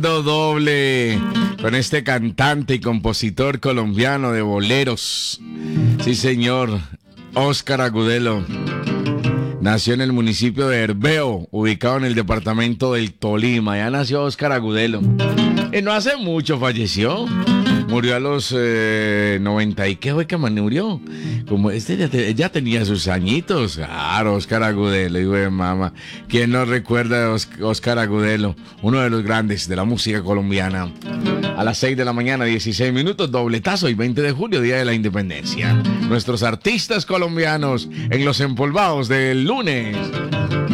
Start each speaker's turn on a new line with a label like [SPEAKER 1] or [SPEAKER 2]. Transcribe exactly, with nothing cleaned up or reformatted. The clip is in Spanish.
[SPEAKER 1] Doble con este cantante y compositor colombiano de boleros. Sí, señor, Óscar Agudelo. Nació en el municipio de Herveo, ubicado en el departamento del Tolima. Ya nació Óscar Agudelo. Y no hace mucho falleció. Murió a los eh, noventa y qué fue que murió. Como este ya, te, ya tenía sus añitos. Claro, Óscar Agudelo, hijo de mamá. ¿Quién no recuerda a Óscar Agudelo? Uno de los grandes de la música colombiana. A las seis de la mañana, dieciséis minutos, dobletazo y veinte de julio, Día de la Independencia. Nuestros artistas colombianos en los empolvados del lunes.